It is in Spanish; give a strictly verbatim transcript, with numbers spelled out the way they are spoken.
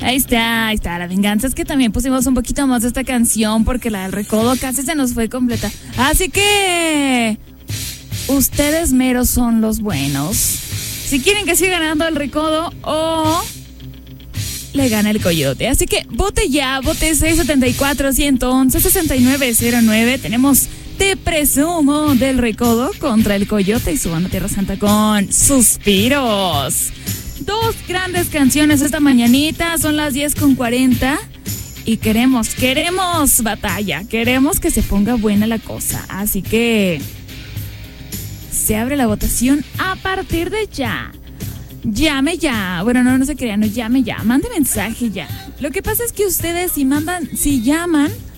Ahí está, ahí está. La venganza es que también pusimos un poquito más de esta canción porque la del recodo casi se nos fue completa. Así que ustedes meros son los buenos. Si quieren que siga ganando el recodo o le gana el coyote. Así que vote ya, vote seis siete cuatro, uno uno uno, seis nueve cero nueve. Tenemos Te Presumo del recodo contra el coyote y su banda Tierra Santa con Suspiros. Dos grandes canciones esta mañanita, son las diez con cuarenta y queremos, queremos batalla, queremos que se ponga buena la cosa. Así que se abre la votación a partir de ya. Llame ya. Bueno, no, no se crean, no llame ya. Mande mensaje ya. Lo que pasa es que ustedes si mandan, si llaman,